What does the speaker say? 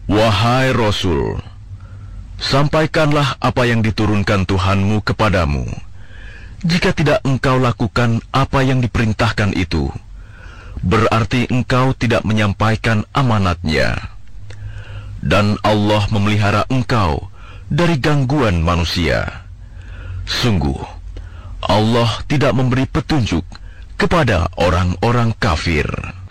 Wahai Rasul, sampaikanlah apa yang diturunkan Tuhanmu kepadamu. Jika tidak engkau lakukan apa yang diperintahkan itu, berarti engkau tidak menyampaikan amanatnya. Dan Allah memelihara engkau dari gangguan manusia. Sungguh, Allah tidak memberi petunjuk kepada orang-orang kafir.